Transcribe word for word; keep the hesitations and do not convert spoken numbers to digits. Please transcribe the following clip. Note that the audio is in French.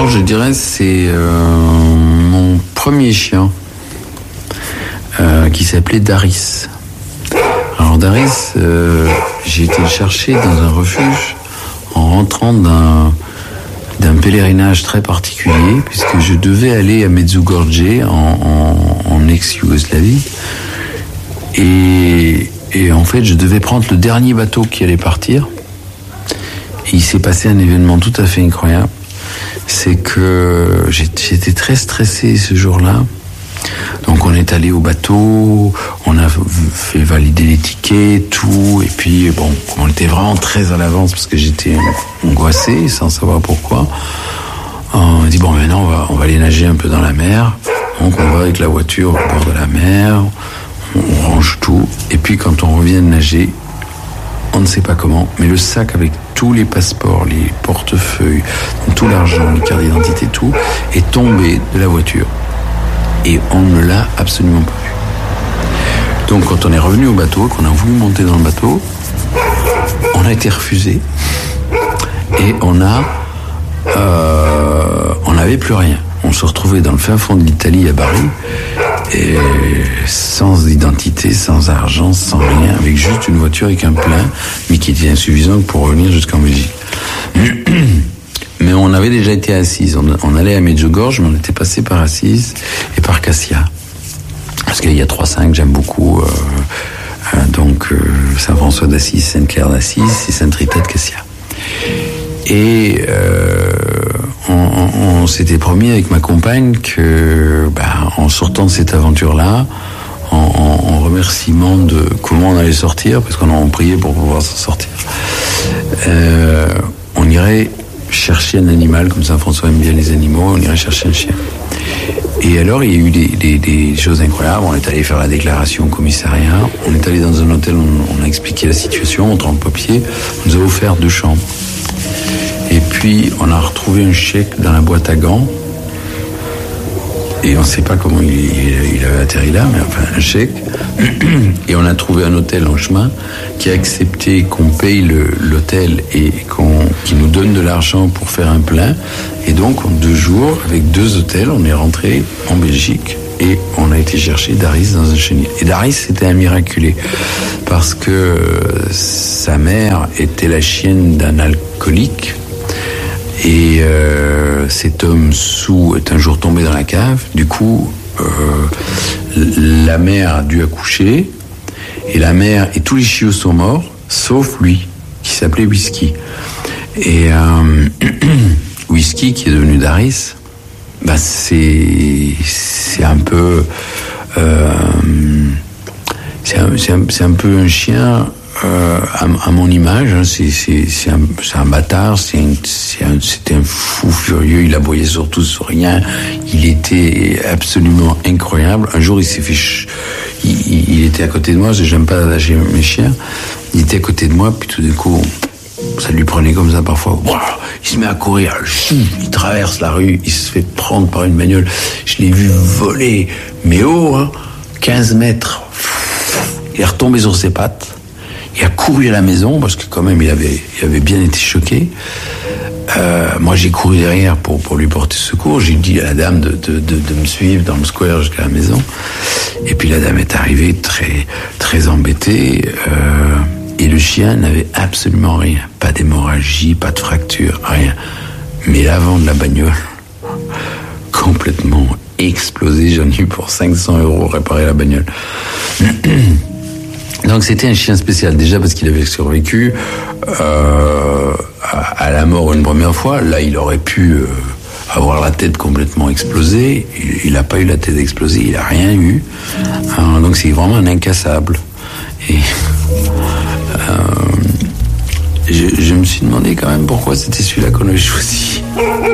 Alors je dirais c'est euh, mon premier chien euh, qui s'appelait Daris. Alors Daris, euh, j'ai été le chercher dans un refuge en rentrant d'un, d'un pèlerinage très particulier, puisque je devais aller à Medjugorje en, en, en ex-Yougoslavie. Et, et en fait, je devais prendre le dernier bateau qui allait partir. Et il s'est passé un événement tout à fait incroyable. C'est que j'étais très stressé ce jour-là. Donc on est allé au bateau, on a fait valider les tickets, tout, et puis bon, on était vraiment très à l'avance parce que j'étais angoissé, sans savoir pourquoi. On a dit bon, maintenant on va, on va aller nager un peu dans la mer. Donc on va avec la voiture au bord de la mer, on range tout, et puis quand on revient de nager, on ne sait pas comment, mais le sac avec tous les passeports, les portefeuilles, tout l'argent, les cartes d'identité, tout, est tombé de la voiture. Et on ne l'a absolument pas vu. Donc quand on est revenu au bateau, qu'on a voulu monter dans le bateau, on a été refusé. Et on a... Euh, on n'avait plus rien. On se retrouvait dans le fin fond de l'Italie, à Bari, et sans identité, sans argent, sans rien, avec juste une voiture avec un plein, mais qui était insuffisant pour revenir jusqu'en Belgique. Mais on avait déjà été à Assise. On, on allait à Medjugorje, mais on était passé par Assise et par Cassia. Parce qu'il y a trois cinq, j'aime beaucoup. Euh, euh, donc, euh, Saint-François d'Assise, Sainte-Claire d'Assise et Sainte-Rita de Cassia. Et euh, on, on, on s'était promis avec ma compagne que, bah, en sortant de cette aventure-là, en, en, en remerciement de comment on allait sortir, parce qu'on en priait pour pouvoir s'en sortir, euh, on irait chercher un animal, comme Saint-François aime bien les animaux, on irait chercher un chien. Et alors, il y a eu des, des, des choses incroyables. On est allé faire la déclaration au commissariat, on est allé dans un hôtel, on, on a expliqué la situation, on trempe papier, on nous a offert deux chambres. Et puis, on a retrouvé un chèque dans la boîte à gants, et on ne sait pas comment il, il, il avait atterri là, mais enfin, un chèque. Et on a trouvé un hôtel en chemin qui a accepté qu'on paye le, l'hôtel et qu'on, qui nous donne de l'argent pour faire un plein. Et donc, en deux jours, avec deux hôtels, on est rentré en Belgique et on a été chercher Daris dans un chenil. Et Daris, c'était un miraculé parce que sa mère était la chienne d'un alcoolique. Et euh, cet homme sous est un jour tombé dans la cave. Du coup, euh, la mère a dû accoucher. Et la mère et tous les chiots sont morts, sauf lui, qui s'appelait Whisky. Et euh, Whisky, qui est devenu Daris, bah c'est, c'est un peu... Euh, c'est, un, c'est, un, c'est un peu un chien... Euh, à, à mon image, hein, c'est, c'est, c'est, un, c'est un bâtard, c'est un, c'est un, c'était un fou furieux, il aboyait surtout sur rien, il était absolument incroyable. Un jour, il s'est fait... Ch- il, il était à côté de moi, parce que j'aime pas lâcher mes chiens, il était à côté de moi, puis tout d'un coup, ça lui prenait comme ça parfois. Wow, il se met à courir, il traverse la rue, il se fait prendre par une bagnole. Je l'ai vu voler, mais haut, hein, quinze mètres. Il est retombé sur ses pattes. Il a couru à la maison, parce que quand même, il avait, il avait bien été choqué. Euh, moi, j'ai couru derrière pour, pour lui porter secours. J'ai dit à la dame de, de, de, de me suivre dans le square jusqu'à la maison. Et puis la dame est arrivée très, très embêtée. Euh, et le chien n'avait absolument rien. Pas d'hémorragie, pas de fracture, rien. Mais l'avant de la bagnole, complètement explosé. J'en ai eu pour cinq cents euros réparer la bagnole. Donc c'était un chien spécial, déjà parce qu'il avait survécu euh, à, à la mort une première fois. Là, il aurait pu euh, avoir la tête complètement explosée. Il n'a pas eu la tête explosée, il n'a rien eu. Alors, donc c'est vraiment un incassable. Et euh, je, je me suis demandé quand même pourquoi c'était celui-là qu'on avait choisi.